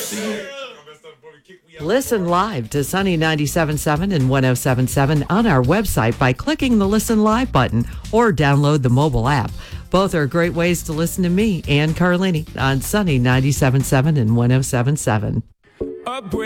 Listen live to Sunny 97.7 and 107.7 on our website by clicking the Listen Live button or download the mobile app. Both are great ways to listen to me, Ann Carlini, on Sunny 97.7 and 107.7.